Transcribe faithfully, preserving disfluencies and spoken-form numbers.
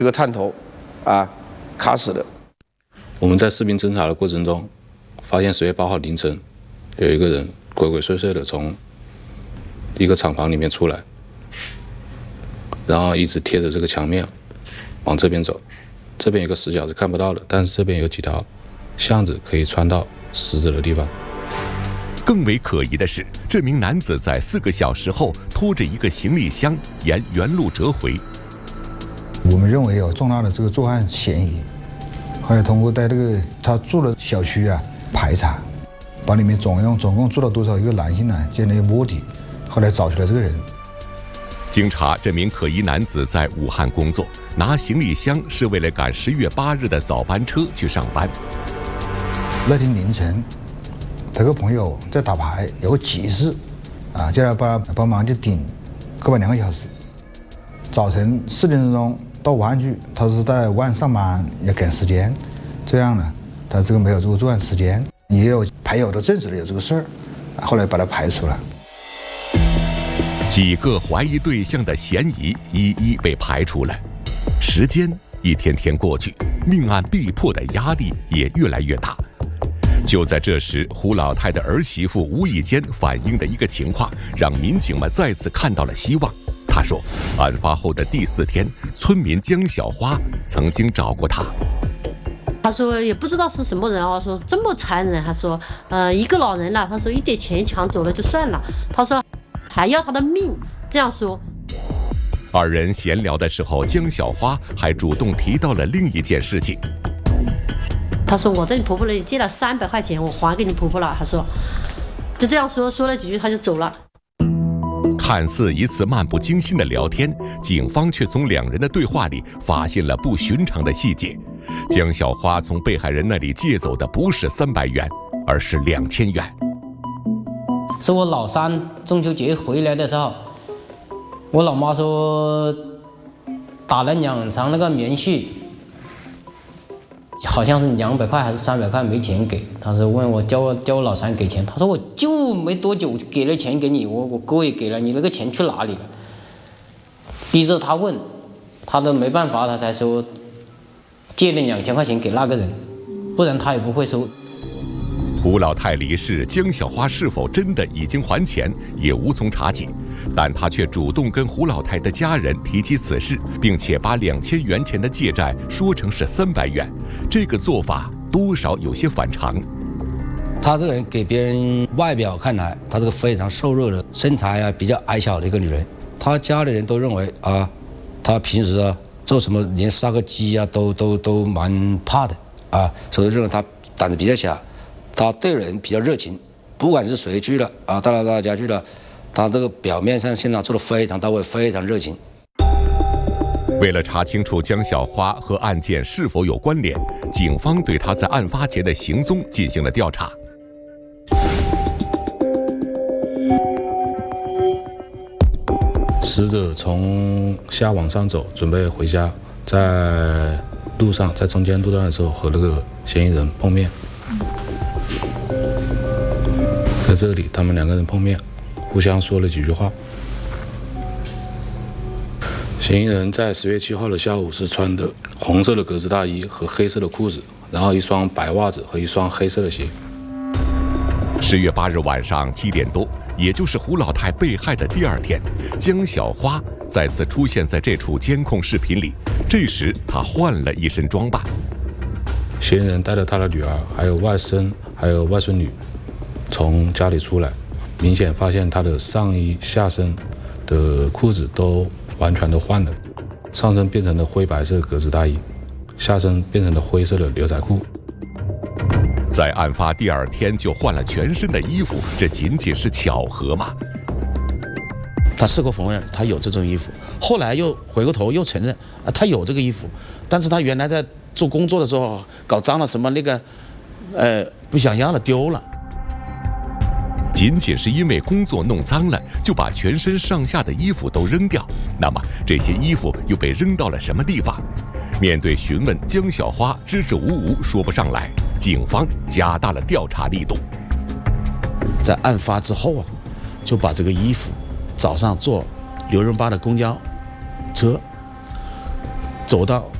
这个探头啊卡死的。 我们在视频侦查的过程中，发现十月八号凌晨，有一个人鬼鬼祟祟的从一个厂房里面出来，然后一直贴着这个墙面往这边走。这边有个死角是看不到的，但是这边有几条巷子可以穿到死者的地方。 更为可疑的是，这名男子在四个小时后拖着一个行李箱沿原路折回。 我们认为有重大的这个作案嫌疑。后来通过在这个他住的小区啊排查，把里面总共总共住了多少一个男性呢建立摸底，后来找出来这个人。 经查，这名可疑男子在武汉工作，拿行李箱是为了赶十月八日的早班车去上班。 那天凌晨，他个朋友在打牌，有个急事，啊，叫他帮帮忙去顶，个把两个小时。早晨四点钟到武汉去，他是在武汉上班，要赶时间，这样呢，他这个没有这个作案时间，也有牌友都证实了有这个事儿，后来把他排除了。 几个怀疑对象的嫌疑一一被排除了，时间一天天过去，命案逼迫的压力也越来越大。就在这时，胡老太的儿媳妇无意间反映的一个情况，让民警们再次看到了希望。她说，案发后的第四天，村民江小花曾经找过她。 他说也不知道是什么人哦，说这么残忍。他说，呃，一个老人了，他说一点钱抢走了就算了，他说还要他的命，这样说。 二人闲聊的时候，江小花还主动提到了另一件事情。 他说我在你婆婆那里借了三百块钱，我还给你婆婆了。他说，就这样说，说了几句他就走了。 看似一次漫不经心的聊天，警方却从两人的对话里发现了不寻常的细节。江小花从被害人那里借走的不是三百元，而是两千元。 是我老三中秋节回来的时候，我老妈说打了两场那个棉絮，好像是两百块还是三百块没钱给。他说问我叫我叫我老三给钱，他说我就没多久给了钱给你，我我哥也给了，你那个钱去哪里了？逼着他问，他都没办法，他才说借了两千块钱给那个人，不然他也不会收。 胡老太离世，江小花是否真的已经还钱，也无从查解。但他却主动跟胡老太的家人提起此事，并且把两千元钱的借债说成是三百元，这个做法多少有些反常。 他这个人给别人外表看来，他这个非常瘦弱的身材啊，比较矮小的一个女人。他家里人都认为啊，他平时啊做什么连杀个鸡啊都都都蛮怕的啊，所以认为他胆子比较小。他对人比较热情，不管是谁去了啊，到了大家去了，他这个表面上现场做得非常到位，非常热情。 为了查清楚江小花和案件是否有关联，警方对他在案发前的行踪进行了调查。 死者从下往上走，准备回家，在路上，在中间路段的时候和那个嫌疑人碰面。在这里，他们两个人碰面，互相说了几句话。嫌疑人在十月七号的下午是穿的红色的格子大衣和黑色的裤子，然后一双白袜子和一双黑色的鞋。 十月八日晚上七点多，也就是胡老太被害的第二天，江小花再次出现在这处监控视频里。这时，她换了一身装扮。 嫌疑人带着他的女儿，还有外甥，还有外孙女，从家里出来，明显发现他的上衣、下身的裤子都完全都换了，上身变成了灰白色格子大衣，下身变成了灰色的牛仔裤。 在案发第二天就换了全身的衣服，这仅仅是巧合吗？ 他事后否认他有这种衣服，后来又回过头又承认啊他有这个衣服，但是他原来在做工作的时候搞脏了什么那个，呃不想要了丢了。 仅仅是因为工作弄脏了，就把全身上下的衣服都扔掉，那么这些衣服又被扔到了什么地方？面对询问，江小花支支吾吾说不上来。警方加大了调查力度。 在案发之后啊，就把这个衣服早上坐六零八的公交车走到